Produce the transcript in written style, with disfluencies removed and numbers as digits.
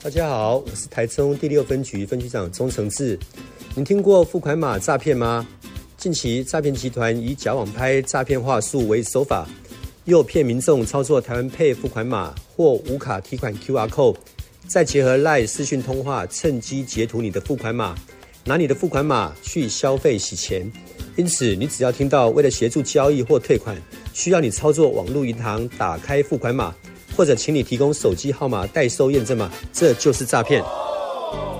大家好，我是台中第6分局分局长钟承志。您听过付款码诈骗吗？近期诈骗集团以假网拍诈骗话术为手法，诱骗民众操作台湾Pay付款码或无卡提款 QR Code， 再结合 LINE 视讯通话，趁机截图你的付款码，拿你的付款码去消费洗钱。因此，你只要听到为了协助交易或退款，需要你操作网络银行打开付款码，或者请你提供手机号码代收验证码，这就是诈骗。